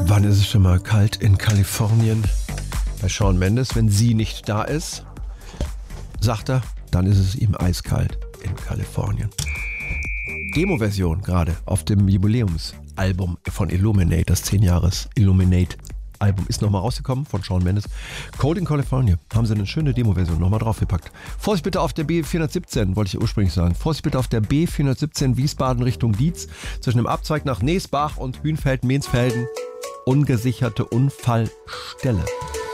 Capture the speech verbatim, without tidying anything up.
Wann ist es schon mal kalt in Kalifornien? Bei Shawn Mendes, wenn sie nicht da ist, sagt er, dann ist es ihm eiskalt in Kalifornien. Demo-Version gerade auf dem Jubiläumsalbum von Illuminate, das zehn Jahres Illuminate-Album ist nochmal rausgekommen von Shawn Mendes. Cold in California, haben sie eine schöne Demo-Version nochmal draufgepackt. Vorsicht bitte auf der B vierhundertsiebzehn, wollte ich ursprünglich sagen. Vorsicht bitte auf der B vierhundertsiebzehn Wiesbaden Richtung Dietz, zwischen dem Abzweig nach Neesbach und Hünfeld-Mehnsfelden. Ungesicherte Unfallstelle.